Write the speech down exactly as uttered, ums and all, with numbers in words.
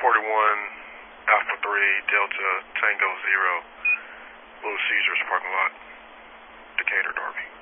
forty-one, Alpha three, Delta, Tango zero, Little Caesars parking lot, Decatur, Darby.